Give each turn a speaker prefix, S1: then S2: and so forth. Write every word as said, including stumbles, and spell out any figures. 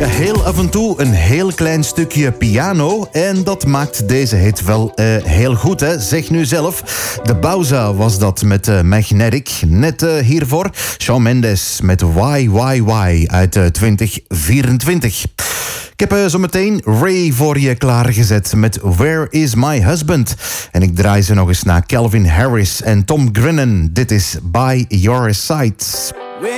S1: Heel af en toe een heel klein stukje piano. En dat maakt deze hit wel uh, heel goed, hè? Zeg nu zelf. De Bauza was dat met uh, Magnetic. Net uh, hiervoor Shawn Mendes met Why, Why, Why uit uh, twintig vierentwintig. Ik heb uh, zometeen Ray voor je klaargezet met Where is my husband? En ik draai ze nog eens naar Calvin Harris en Tom Grennan. Dit is By Your Side.